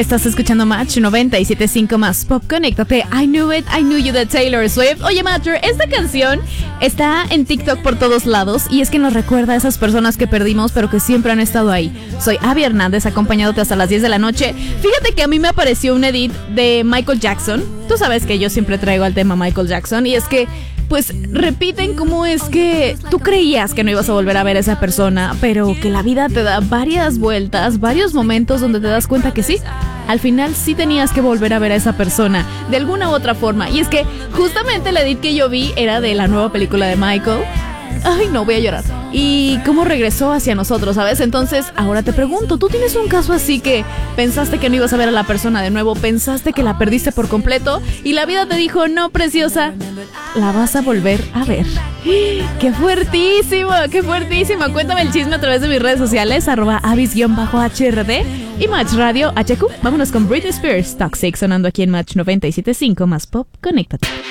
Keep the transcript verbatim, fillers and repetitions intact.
Estás escuchando Match noventa y siete punto cinco más Pop. Conéctate. I Knew It, I Knew You de Taylor Swift. Oye, Matcher, esta canción está en TikTok por todos lados y es que nos recuerda a esas personas que perdimos pero que siempre han estado ahí. Soy Abby Hernández, acompañándote hasta las diez de la noche. Fíjate que a mí me apareció un edit de Michael Jackson. Tú sabes que yo siempre traigo al tema Michael Jackson y es que pues repiten cómo es que tú creías que no ibas a volver a ver a esa persona, pero que la vida te da varias vueltas, varios momentos donde te das cuenta que sí, al final sí tenías que volver a ver a esa persona de alguna u otra forma. Y es que justamente el edit que yo vi era de la nueva película de Michael. Ay, no, voy a llorar. Y cómo regresó hacia nosotros, ¿sabes? Entonces, ahora te pregunto, ¿tú tienes un caso así que pensaste que no ibas a ver a la persona de nuevo? ¿Pensaste que la perdiste por completo? Y la vida te dijo, no, preciosa, la vas a volver a ver. ¡Qué fuertísimo! ¡Qué fuertísimo! Cuéntame el chisme a través de mis redes sociales, arroba avis-H R D y Match Radio H Q. Vámonos con Britney Spears, Toxic, sonando aquí en Match noventa y siete punto cinco más Pop. Conéctate.